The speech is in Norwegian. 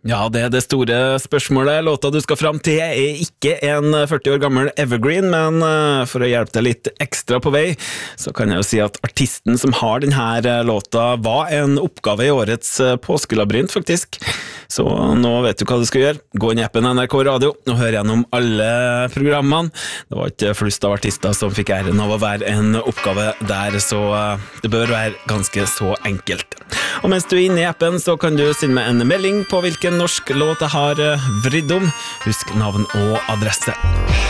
Ja, det er det store spørsmålet. Låta du skal fram til er ikke en 40 år gammel evergreen, men for å hjelpe deg litt ekstra på vei, så kan jeg jo si at artisten som har denne låta var en oppgave i årets påskelabyrint, faktisk. Så nå vet du hva du skal gjøre. Gå inn i appen NRK Radio og hør gjennom alle programmene. Det var ikke flust av artister som fikk æren av å være en oppgave der, så det bør være ganske så enkelt. Og mens du er inne i appen, så kan du sende meg en melding på hvilken norsk låt jeg har vridd om. Husk navn og adresse.